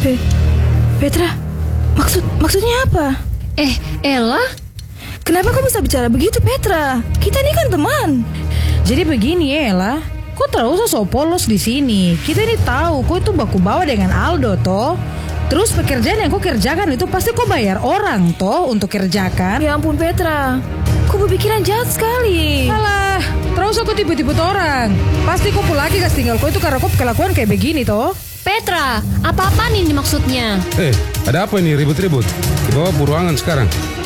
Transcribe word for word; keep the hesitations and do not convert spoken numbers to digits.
Pe- Petra, maksud maksudnya apa? Eh, Ella? Kenapa kau bisa bicara begitu, Petra? Kita ini kan teman. Jadi begini ya, Ella. Kau terlalu usah so polos di sini. Kita ini tahu kau itu baku bawa dengan Aldo toh. Terus pekerjaan yang kau kerjakan itu pasti kau bayar orang toh untuk kerjakan. Ya ampun, Petra. Kau berpikiran jahat sekali. Alah, terus aku tipu-tipu orang. Pasti kau pulang lagi kasih tinggal kau itu karena kau kelakuan kayak begini toh. Petra, apa-apaan ini maksudnya? Eh, ada apa ini ribut-ribut? Di bawah ruangan sekarang.